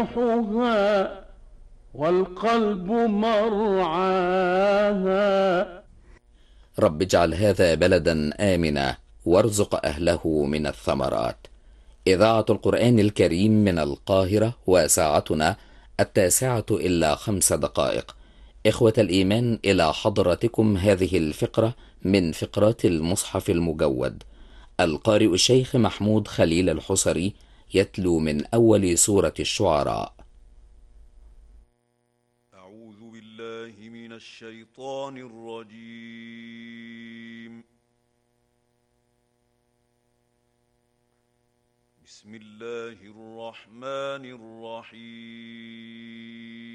روحها والقلب مرعاها. رب اجعل هذا بلدا آمنا وارزق أهله من الثمرات. إذاعة القرآن الكريم من القاهرة، وساعتنا 9:05. إخوة الإيمان، إلى حضرتكم هذه الفقرة من فقرات المصحف المجود. القارئ الشيخ محمود خليل الحصري يتلو من أول سورة الشعراء. أعوذ بالله من الشيطان الرجيم. بسم الله الرحمن الرحيم.